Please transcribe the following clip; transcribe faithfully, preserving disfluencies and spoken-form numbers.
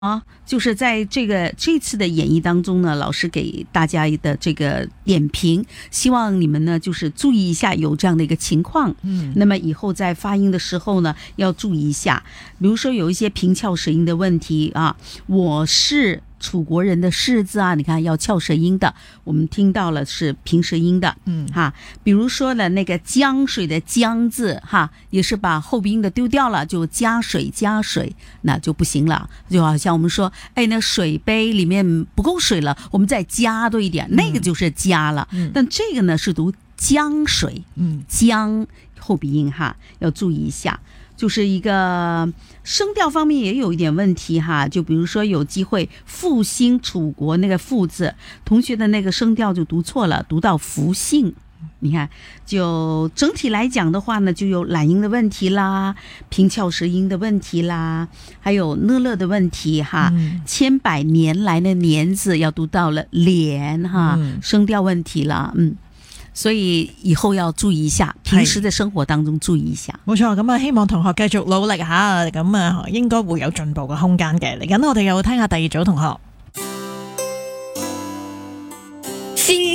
啊，就是在这个这次的演绎当中呢，老师给大家的这个点评，希望你们呢就是注意一下有这样的一个情况。嗯，那么以后在发音的时候呢，要注意一下，比如说有一些平翘舌音的问题啊，我是楚国人的士字啊，你看要翘舌音的，我们听到了是平舌音的，嗯哈，比如说呢那个江水的江字哈，也是把后鼻音的丢掉了，就加水加水，那就不行了，就好像我们说，哎，那水杯里面不够水了，我们再加多一点，嗯、那个就是加了，嗯、但这个呢是读江水，嗯，江后鼻音哈，要注意一下。就是一个声调方面也有一点问题哈，就比如说有机会复兴楚国那个复字，同学的那个声调就读错了，读到福兴。你看，就整体来讲的话呢，就有懒音的问题啦，平翘舌音的问题啦，还有呢了的问题哈。嗯、千百年來的年字要讀到了連哈，嗯、聲調問題啦，嗯。所以以後要注意一下，平時的生活當中注意一下。 冇錯，咁啊，希望同學繼續努力下，咁啊，應該會有進步嘅空間嘅。嚟緊我哋又聽下第二組同學。